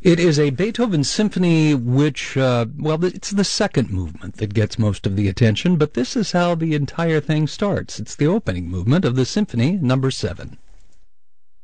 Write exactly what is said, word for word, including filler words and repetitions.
It is a Beethoven symphony which, uh, well, it's the second movement that gets most of the attention, but this is how the entire thing starts. It's the opening movement of the symphony, number seven.